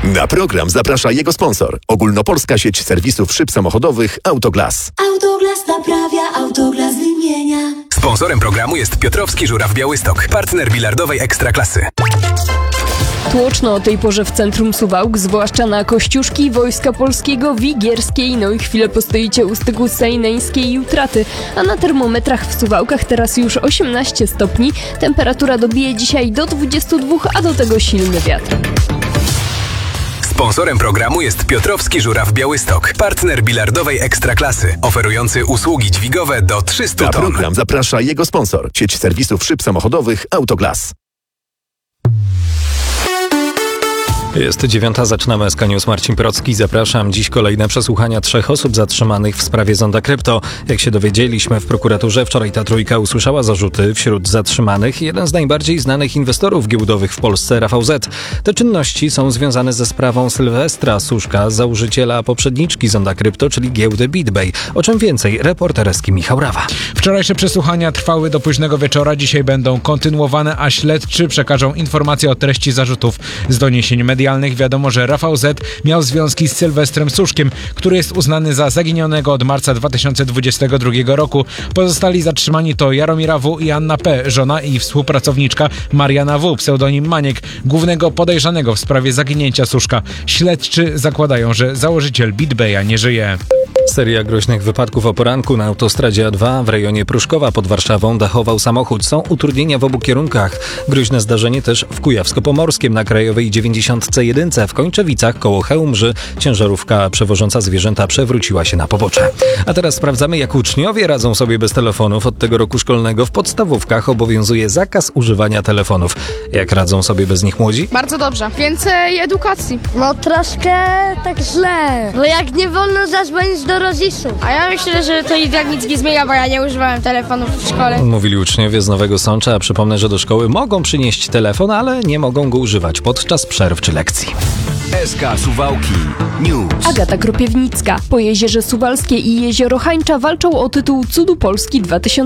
Na program zaprasza jego sponsor. Ogólnopolska sieć serwisów szyb samochodowych Autoglas. Autoglas naprawia, Autoglas wymienia. Sponsorem programu jest Piotrowski Żuraw Białystok, partner bilardowej Ekstraklasy. Tłoczno o tej porze w centrum Suwałk, zwłaszcza na Kościuszki, Wojska Polskiego, Wigierskiej, no i chwilę postoicie u styku Sejneńskiej i Utraty, a na termometrach w Suwałkach teraz już 18 stopni, temperatura dobije dzisiaj do 22, a do tego silny wiatr. Sponsorem programu jest Piotrowski Żuraw Białystok, partner bilardowej Ekstraklasy, oferujący usługi dźwigowe do 300 Na ton. program zaprasza jego sponsor. Sieć serwisów szyb samochodowych Autoglas. Jest 9:00, zaczynamy SK News. Marcin Procki, zapraszam. Dziś kolejne przesłuchania 3 osób zatrzymanych w sprawie Zonda Krypto. Jak się dowiedzieliśmy w prokuraturze, wczoraj ta trójka usłyszała zarzuty. Wśród zatrzymanych jeden z najbardziej znanych inwestorów giełdowych w Polsce, Rafał Z. Te czynności są związane ze sprawą Sylwestra Suszka, założyciela poprzedniczki Zonda Krypto, czyli giełdy BitBay. O czym więcej, reporter Eski Michał Rawa. Wczorajsze przesłuchania trwały do późnego wieczora, dzisiaj będą kontynuowane, a śledczy przekażą informacje o treści zarzutów. Z doniesień medialnych wiadomo, że Rafał Z. miał związki z Sylwestrem Suszkiem, który jest uznany za zaginionego od marca 2022 roku. Pozostali zatrzymani to Jaromira W. i Anna P., żona i współpracowniczka Mariana W., pseudonim Maniek, głównego podejrzanego w sprawie zaginięcia Suszka. Śledczy zakładają, że założyciel BitBaya nie żyje. Seria groźnych wypadków o poranku na autostradzie A2 w rejonie Pruszkowa pod Warszawą dachował samochód. Są utrudnienia w obu kierunkach. Groźne zdarzenie też w Kujawsko-Pomorskiem na krajowej 90C1 w Kończewicach koło Chełmży. Ciężarówka przewożąca zwierzęta przewróciła się na pobocze. A teraz sprawdzamy, jak uczniowie radzą sobie bez telefonów. Od tego roku szkolnego w podstawówkach obowiązuje zakaz używania telefonów. Jak radzą sobie bez nich młodzi? Bardzo dobrze. Więcej edukacji. No troszkę tak źle, bo jak nie wolno zadzwonić do rodziców. A ja myślę, że to i tak nic nie zmienia, bo ja nie używałem telefonów w szkole. Mówili uczniowie z Nowego Sącza, a przypomnę, że do szkoły mogą przynieść telefon, ale nie mogą go używać podczas przerw czy lekcji. SK Suwałki News. Agata Kropiewnicka. Po Jezierze Suwalskie i Jezioro Hańcza walczą o tytuł Cudu Polski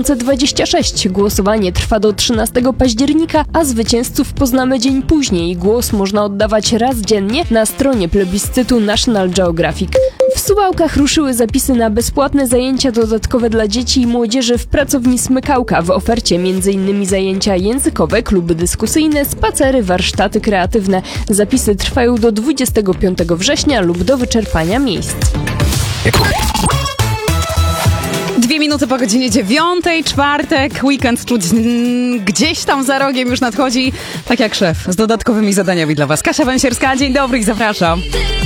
2026. Głosowanie trwa do 13 października, a zwycięzców poznamy dzień później. Głos można oddawać raz dziennie na stronie plebiscytu National Geographic. W Suwałkach ruszyły zapisy na bezpłatne zajęcia dodatkowe dla dzieci i młodzieży w pracowni Smykałka. W ofercie m.in. zajęcia językowe, kluby dyskusyjne, spacery, warsztaty kreatywne. Zapisy trwają do 25 września lub do wyczerpania miejsc. 2 minuty po godzinie 9:00, czwartek, weekend czuć gdzieś tam za rogiem już nadchodzi, tak jak szef, z dodatkowymi zadaniami dla Was. Kasia Węsierska, dzień dobry i zapraszam.